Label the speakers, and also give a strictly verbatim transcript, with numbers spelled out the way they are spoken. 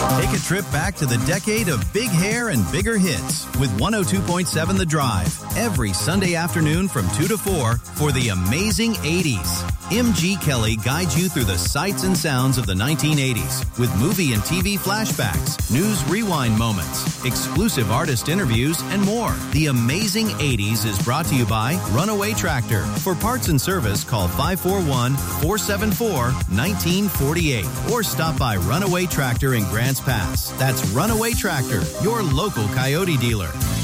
Speaker 1: Take a trip back to the decade of big hair and bigger hits with one oh two point seven The Drive every Sunday afternoon from two to four for the amazing eighties. M G Kelly guides you through the sights and sounds of the nineteen eighties with movie and T V flashbacks, news rewind moments, exclusive artist interviews, and more. The amazing eighties is brought to you by Runaway Tractor. For parts and service, call five four one, four seven four, one nine four eight or stop by Runaway Tractor in Grants Pass. That's Runaway Tractor, your local Coyote dealer.